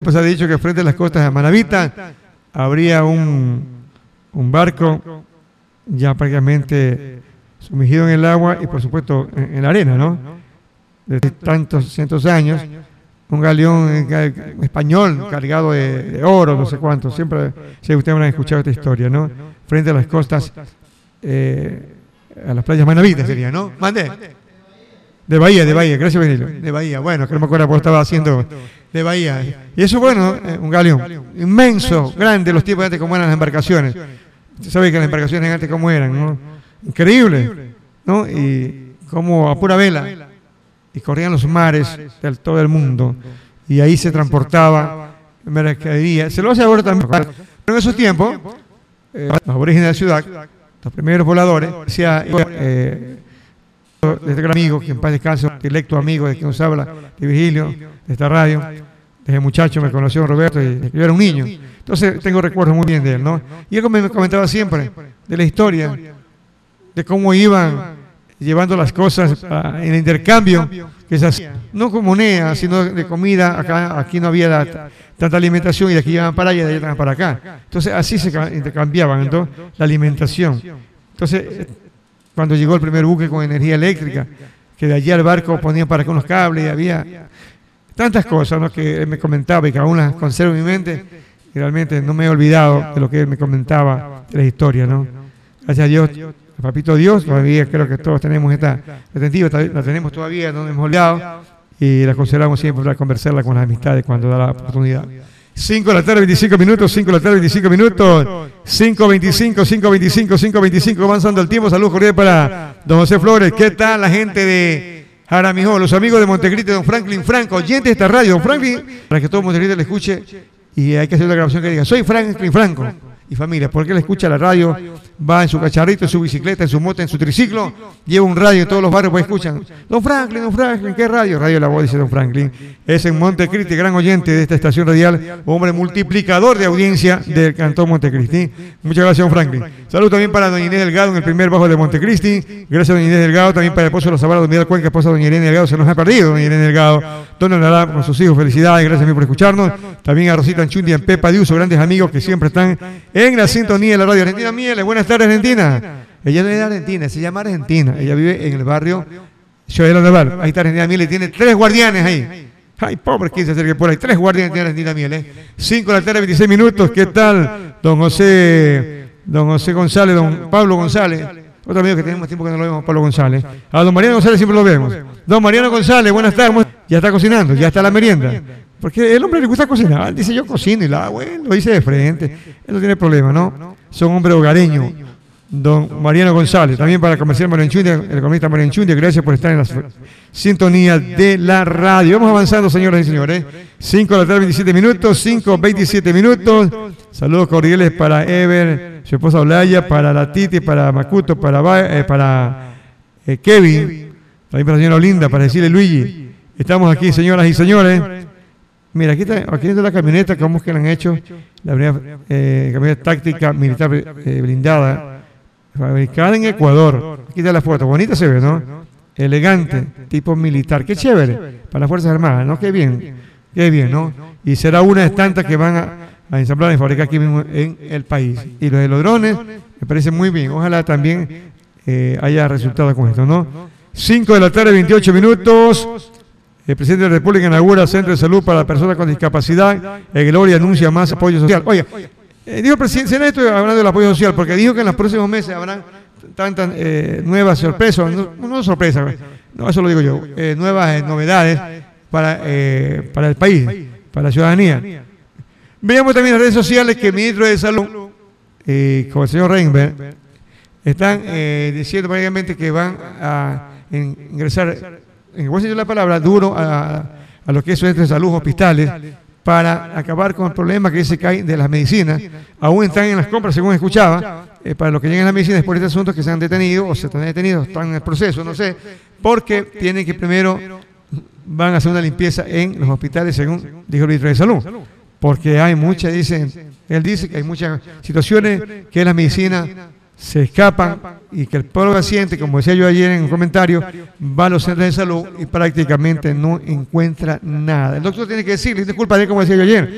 tiempos se ha dicho que frente a las costas de Manabita habría un barco ya prácticamente sumergido en el agua y por supuesto en la arena, ¿no? Desde tantos cientos de años, un galeón español cargado de oro, no sé cuánto, siempre, si ustedes habrán escuchado esta historia, ¿no? Frente a las costas, a las playas Manavitas sería, ¿no? Mande. De Bahía, gracias Benito. De Bahía, bueno, que no me acuerdo por qué estaba haciendo de Bahía. Y eso, bueno, un galeón inmenso, grande, los tiempos de antes, como eran las embarcaciones. Usted sabe que las embarcaciones antes cómo eran, ¿no? Increíble, ¿no? Y como a pura vela, y corrían los mares de todo el mundo, y ahí se transportaba mercadería. Se lo hace ahora también, pero en esos tiempos, los aborígenes de la ciudad, los primeros voladores, decía, de este gran amigo, que en paz descanse, electo amigo de quien nos habla, de Virgilio, de esta radio, desde muchacho me conoció Roberto, y yo era un niño. Entonces tengo recuerdos muy bien de él, ¿no? Y él me comentaba siempre de la historia, de cómo iban llevando las cosas en el intercambio que se hacía, no con moneda, sino de comida. Aquí no había tanta alimentación y de aquí llevaban para allá y de allá para acá. Entonces así se intercambiaban, ¿no? La alimentación. Entonces, cuando llegó el primer buque con energía eléctrica, que de allí al barco ponían para acá unos cables y había tantas cosas, ¿no? Que él me comentaba y que aún las conservo en mi mente, y realmente no me he olvidado de lo que él me comentaba de la historia, ¿no? Gracias a Dios, papito Dios, todavía creo que todos tenemos esta retentiva, la tenemos todavía, no nos hemos olvidado, y la conservamos siempre para conversarla con las amistades cuando da la oportunidad. 5 de la tarde, 25 minutos, 5 de la tarde, 25 minutos, 5:25, 5:25, 5:25, avanzando el tiempo. Saludos cordiales para don José Flores. ¿Qué tal la gente de Jaramijó? Los amigos de Montecristi, don Franklin Franco, oyente de esta radio, don Franklin, para que todo Montecristi le escuche, y hay que hacer una grabación que diga, soy Franklin Franco y familia, porque él escucha la radio, va en su cacharrito, en su bicicleta, en su moto, en su triciclo, lleva un radio en todos los barrios, pues escuchan, don Franklin, ¿qué radio? Radio La Voz, dice don Franklin. Es en Montecristi, gran oyente de esta estación radial, hombre multiplicador de audiencia del Cantón Montecristi. Muchas gracias, don Franklin. Saludos también para doña Inés Delgado en el primer bajo de Montecristi. Gracias, doña Inés Delgado. También para el esposo de los Zavala, don Miguel Cuenca, esposa de doña Irene Delgado. Se nos ha perdido, doña Irene Delgado. Don Nalá con sus hijos, felicidades, gracias a mí por escucharnos. También a Rosita Anchundi, en Pepa Diuso, grandes amigos que siempre están en la sintonía de la radio. Argentina Mieles, buenas tardes, Argentina. Ella no es de Argentina, se llama Argentina. Ella vive en el barrio Ciudadela Naval. Ahí está Argentina Mieles, tiene 3 guardianes ahí. Ay, pobre, quien se acerque por ahí. 3 guardianes tiene Argentina Mieles. 5 de la tarde, 26 minutos. ¿Qué tal, don José González, don Pablo González? Otro amigo que tenemos tiempo que no lo vemos, Pablo González. A don Mariano González siempre lo vemos. Don Mariano González, buenas tardes. Ya está cocinando, ya está la merienda. Porque el hombre le gusta cocinar. Dice, yo cocino y bueno, lo hice de frente. Él no tiene problema, ¿no? Son hombre hogareño. Don Mariano González, también para el comercial Mario Enchundia, el economista Mario Enchundia, gracias por estar en la sintonía de la radio. Vamos avanzando, señoras y señores. 5 de la tarde, 27 minutos, 5:27 minutos. Saludos cordiales para Ever, su esposa Olaya, para la Titi, para Macuto, para Kevin, también para la señora Olinda, para decirle Luigi. Estamos aquí, señoras y señores. Mira, aquí está la camioneta, ¿cómo es que la han hecho? La primera camioneta táctica militar blindada, fabricada en Ecuador. Aquí está la foto, bonita se ve, ¿no? Elegante, tipo militar. Qué chévere, para las Fuerzas Armadas, ¿no? Qué bien, ¿no? Y será una de tantas que van a ensamblar y fabricar aquí mismo en el país. Y lo de los drones, me parece muy bien. Ojalá también haya resultado con esto, ¿no? 5 de la tarde, 28 minutos. El presidente de la República inaugura Centro de Salud para personas con discapacidad. Gloria anuncia más apoyo social. Oye, dijo el presidente, estoy hablando del apoyo social, porque dijo que en los próximos meses habrán tantas nuevas sorpresas, no sorpresas, no, eso lo digo yo, nuevas novedades para el país, para la ciudadanía. Veamos también en las redes sociales que el ministro de Salud, con el señor Reinberg, están diciendo prácticamente que van a ingresar, en el buen sentido de la palabra, duro a lo que es centros de salud, hospitales, para acabar con el problema que se cae de las medicinas. Aún están en las compras, según escuchaba, para los que lleguen a las medicinas por este asunto, que se han detenido o se están detenidos, están en el proceso, no sé, porque tienen que primero van a hacer una limpieza en los hospitales, según dijo el ministro de Salud. Porque hay muchas, él dice que hay muchas situaciones que las medicinas se escapan y que el pueblo paciente, como decía yo ayer en un comentario, va a los centros de salud y prácticamente no encuentra nada. El doctor tiene que decirle, disculpa, como decía yo ayer,